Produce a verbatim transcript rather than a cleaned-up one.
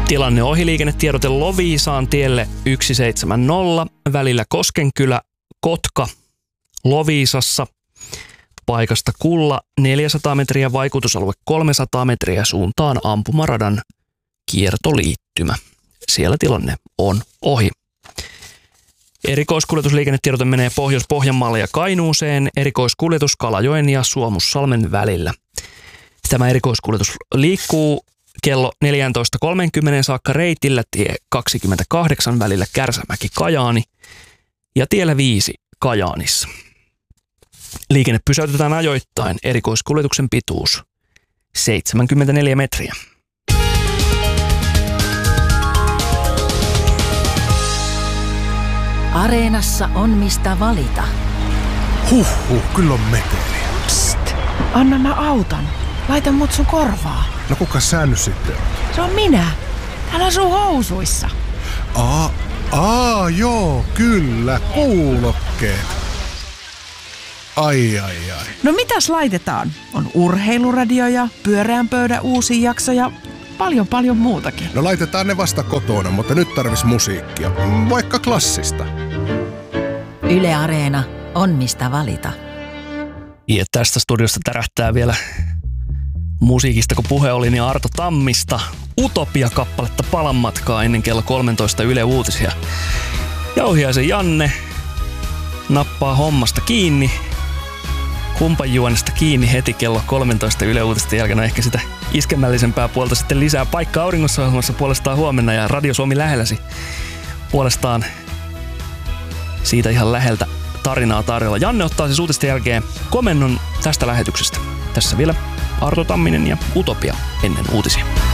Tilanne ohi liikennetiedote Loviisaan tielle yksi seitsemänkymmentä välillä Koskenkylä, Kotka, Loviisassa. Paikasta Kulla neljäsataa metriä, vaikutusalue kolmesataa metriä, suuntaan ampumaradan kiertoliittymä. Siellä tilanne on ohi. Erikoiskuljetusliikennetiedote menee Pohjois-Pohjanmaalle ja Kainuuseen. Erikoiskuljetus Kalajoen ja Suomussalmen välillä. Tämä erikoiskuljetus liikkuu kello neljätoista kolmekymmentä saakka reitillä tie kaksikymmentäkahdeksan välillä Kärsämäki-Kajaani ja tiellä viisi Kajaanissa. Liikenne pysäytetään ajoittain. Erikoiskuljetuksen pituus seitsemänkymmentäneljä metriä. Areenassa on mistä valita. Huhhuh, kyllä on meteliä. Psst, anna mä autan. Laita mut sun korvaa. No kuka sä nyt sitten on? Se on minä. Täällä on sun housuissa. Aa, aa joo, kyllä, kuulokkeet. Ai, ai, ai. No mitäs laitetaan? On urheiluradioja, pyöreän pöydän uusia jaksoja, paljon paljon muutakin. No laitetaan ne vasta kotona, mutta nyt tarvis musiikkia. Vaikka klassista. Yle Areena on mistä valita. Ja tästä studiosta tärähtää vielä musiikista, kun puhe oli, niin Arto Tammista Utopia-kappaletta Palan matkaa ennen kello kolmetoista Yle Uutisia. Jauhiaisen Janne nappaa hommasta kiinni, kumpanjuonesta kiinni heti kello kolmetoista Yle Uutisten jälkeen. Ehkä sitä iskemällisempää puolta sitten lisää. Paikka auringossa ohjelmassa puolestaan huomenna ja Radio Suomi lähelläsi puolestaan siitä ihan läheltä tarinaa tarjolla. Janne ottaa siis uutisten jälkeen komennon tästä lähetyksestä. Tässä vielä Arto Tamminen ja Utopia ennen uutisia.